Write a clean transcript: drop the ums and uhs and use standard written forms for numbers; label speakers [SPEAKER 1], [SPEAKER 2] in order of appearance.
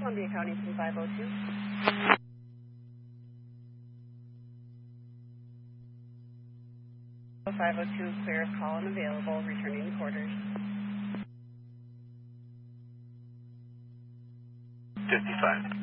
[SPEAKER 1] Columbia County from 502. 502, clear of call and available, returning to quarters.
[SPEAKER 2] 55.